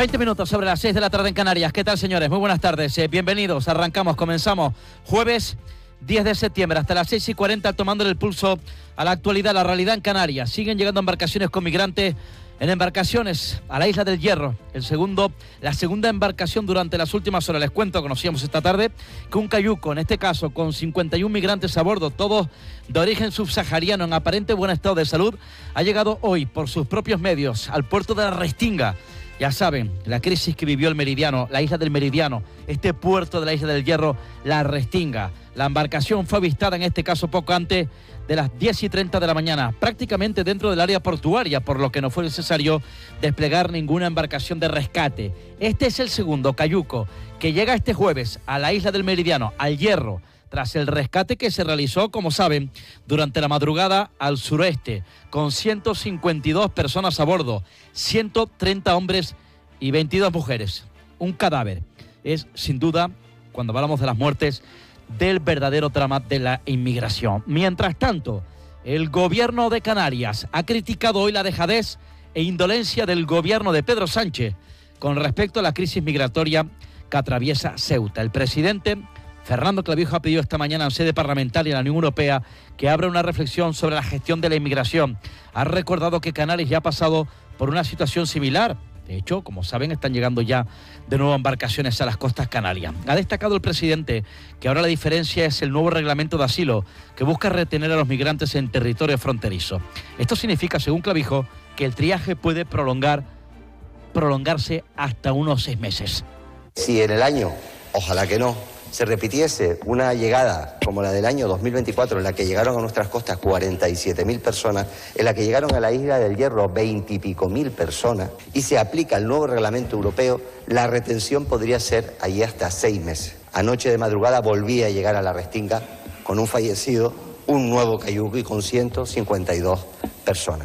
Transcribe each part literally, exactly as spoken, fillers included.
veinte minutos sobre las seis de la tarde en Canarias. ¿Qué tal, señores? Muy buenas tardes. Eh, bienvenidos. Arrancamos, comenzamos. Jueves diez de septiembre, hasta las seis y cuarenta, tomándole el pulso a la actualidad, la realidad en Canarias. Siguen llegando embarcaciones con migrantes en embarcaciones a la Isla del Hierro. El segundo, la segunda embarcación durante las últimas horas. Les cuento, conocíamos esta tarde, que un cayuco, en este caso con cincuenta y un migrantes a bordo, todos de origen subsahariano, en aparente buen estado de salud, ha llegado hoy por sus propios medios al puerto de la Restinga. Ya saben, la crisis que vivió el Meridiano, la isla del Meridiano, este puerto de la Isla del Hierro, la Restinga. La embarcación fue avistada en este caso poco antes de las diez y treinta de la mañana, prácticamente dentro del área portuaria, por lo que no fue necesario desplegar ninguna embarcación de rescate. Este es el segundo cayuco que llega este jueves a la Isla del Meridiano, al Hierro, tras el rescate que se realizó, como saben, durante la madrugada al suroeste, con ciento cincuenta y dos personas a bordo, ciento treinta hombres y veintidós mujeres. Un cadáver. Es, sin duda, cuando hablamos de las muertes, del verdadero drama de la inmigración. Mientras tanto, el gobierno de Canarias ha criticado hoy la dejadez e indolencia del gobierno de Pedro Sánchez con respecto a la crisis migratoria que atraviesa Ceuta. El presidente Fernando Clavijo ha pedido esta mañana en sede parlamentaria en la Unión Europea que abra una reflexión sobre la gestión de la inmigración. Ha recordado que Canarias ya ha pasado por una situación similar. De hecho, como saben, están llegando ya de nuevo embarcaciones a las costas canarias. Ha destacado el presidente que ahora la diferencia es el nuevo reglamento de asilo que busca retener a los migrantes en territorio fronterizo. Esto significa, según Clavijo, que el triaje puede prolongar, prolongarse hasta unos seis meses. Si en el año, ojalá que no, se repitiese una llegada como la del año dos mil veinticuatro, en la que llegaron a nuestras costas cuarenta y siete mil personas, en la que llegaron a la Isla del Hierro veinte y pico mil personas, y se aplica el nuevo reglamento europeo, la retención podría ser allí hasta seis meses. Anoche de madrugada volví a llegar a la Restinga con un fallecido, un nuevo cayuco y con ciento cincuenta y dos personas.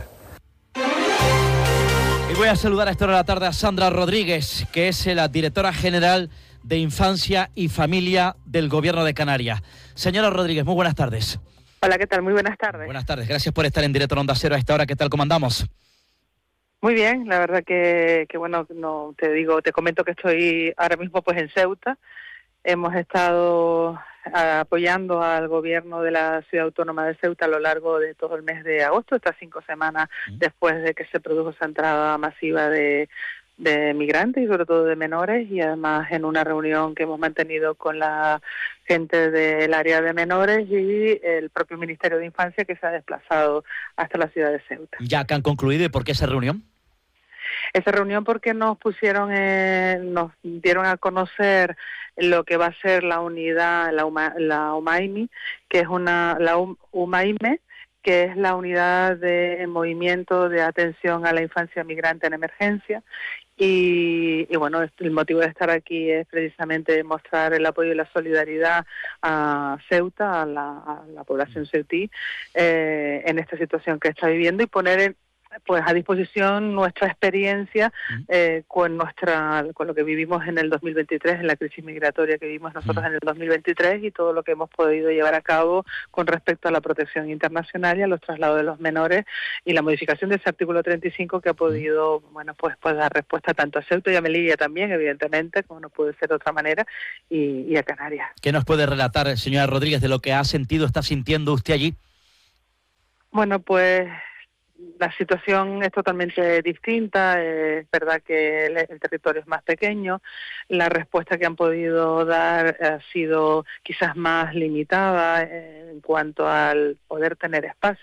Y voy a saludar a esta hora de la tarde a Sandra Rodríguez, que es la directora general de Infancia y Familia del Gobierno de Canarias. Señora Rodríguez, muy buenas tardes. Hola, ¿qué tal? Muy buenas tardes. Buenas tardes, gracias por estar en directo en Onda Cero a esta hora. ¿Qué tal, cómo andamos? Muy bien, la verdad que, que bueno, no te digo, te comento que estoy ahora mismo pues en Ceuta. Hemos estado apoyando al gobierno de la ciudad autónoma de Ceuta a lo largo de todo el mes de agosto, estas cinco semanas mm. después de que se produjo esa entrada masiva de de migrantes y sobre todo de menores, y además en una reunión que hemos mantenido con la gente del área de menores y el propio Ministerio de Infancia, que se ha desplazado hasta la ciudad de Ceuta. ¿Ya que han concluido y por qué esa reunión? Esa reunión porque nos pusieron, eh, nos dieron a conocer lo que va a ser la unidad, la, UMA, la UMAIMI, que es una, la UMAIME, que es la unidad de movimiento de atención a la infancia migrante en emergencia. Y, y bueno, el motivo de estar aquí es precisamente mostrar el apoyo y la solidaridad a Ceuta, a la, a la población ceutí, eh, en esta situación que está viviendo, y poner en, pues a disposición nuestra experiencia eh, con nuestra con lo que vivimos en el dos mil veintitrés, en la crisis migratoria que vivimos nosotros en el dos mil veintitrés, y todo lo que hemos podido llevar a cabo con respecto a la protección internacional y a los traslados de los menores, y la modificación de ese artículo treinta y cinco que ha podido, bueno, pues, pues dar respuesta tanto a Ceuta y a Melilla también, evidentemente, como no puede ser de otra manera, y, y a Canarias. ¿Qué nos puede relatar, señora Rodríguez, de lo que ha sentido, está sintiendo usted allí? Bueno, pues la situación es totalmente distinta. Es verdad que el, el territorio es más pequeño, la respuesta que han podido dar ha sido quizás más limitada en cuanto al poder tener espacio.